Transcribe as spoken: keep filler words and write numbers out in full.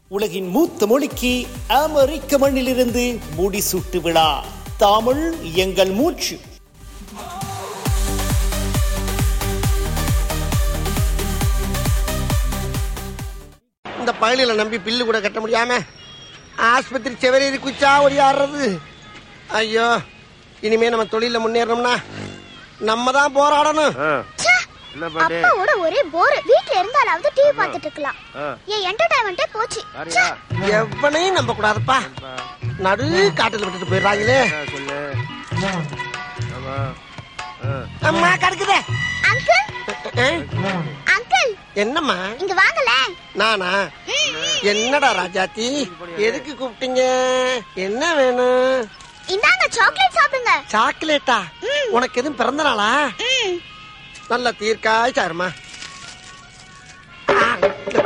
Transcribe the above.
உலகின் மூத்த மொழிக்கு அமெரிக்க மண்ணிலிருந்து முடிசூட்டு விழா. தமிழ் எங்கள் மூச்சு. இந்த பயலில நம்பி பில்லு கூட கட்ட முடியாம ஆஸ்பத்திரி செவரேறி குச்சா ஓடியாடுறது. ஐயோ, இனிமே நம்ம தொழில முன்னேறணும்னா நம்ம தான் போராடணும். அப்பாவோட ஒரே போர். வீட்ல இருந்தாலாவது டிவி பார்த்துட்டு இருக்கலாம். ஏன் என்டர்டைன்மெண்டே போச்சு. எவனையும் நம்ப கூடாதுப்பா. நடு காட்டுல விட்டுட்டு போயிடுறாங்களே. அம்மா கடுக்குதே. அங்கிள் அங்கிள் என்னம்மா? இங்க வாங்கல. நானா? என்னடா ராஜாத்தி, எதுக்கு கூப்பிட்டீங்க? என்ன வேணும்? இந்தாங்க சாக்லேட் சாப்பிடுங்க. சாக்லேட்டா? உனக்கு எதுவும் பிறந்த நாளா? நல்ல தீர்க்காய் சாருமா. இந்த